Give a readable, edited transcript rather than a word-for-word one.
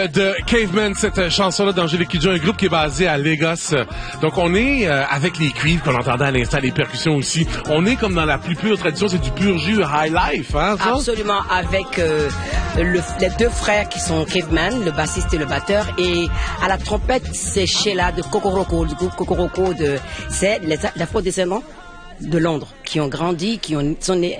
de Caveman, cette chanson-là d'Angélique Kidjo, un groupe qui est basé à Lagos. Donc on est avec les cuivres qu'on entendait à l'instant, les percussions aussi. On est comme dans la plus pure tradition, c'est du pur jus high life, hein? Ça? Absolument, avec les deux frères qui sont Caveman, le bassiste et le batteur, et à la trompette c'est Sheila de Kokoroko, du groupe Kokoroko, c'est les afro-descendants de Londres qui ont grandi, sont nés